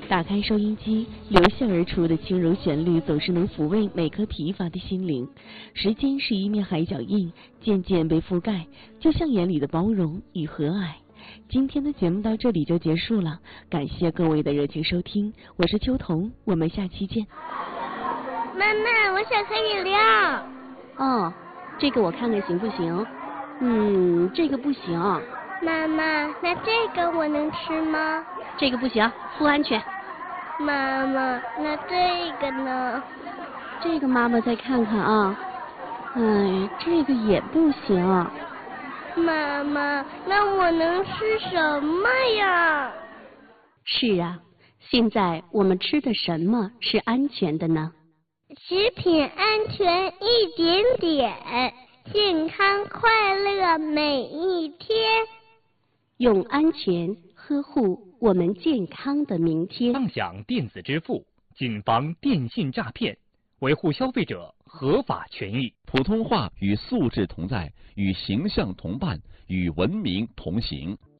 打开收音机，流泻而出的轻柔旋律总是能抚慰每颗疲乏的心灵。时间是一面海脚印，渐渐被覆盖，就像眼里的包容与和蔼。今天的节目到这里就结束了，感谢各位的热情收听，我是秋彤，我们下期见。 妈妈，我想喝饮料。 哦，这个我看看行不行？这个不行。 妈妈，那这个我能吃吗？ 这个不行，不安全。 妈妈，那这个呢？ 这个妈妈再看看啊。这个也不行。 妈妈，那我能吃什么呀？ 是啊，现在我们吃的什么是安全的呢？ 食品安全一点点，健康快乐每一天。 用安全呵护我们健康的明天。 畅享电子支付，谨防电信诈骗，维护消费者合法权益。 普通话与素质同在，与形象同伴，与文明同行。